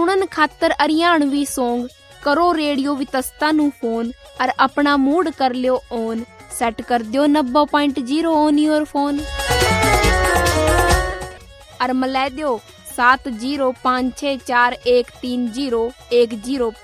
सुनन खातर हरियाणवी सॉन्ग करो रेडियो वितस्ता नु फोन और अपना मूड कर लियो ऑन। सेट कर दियो 90.0 ऑन योर फोन और मिला दियो 7056413010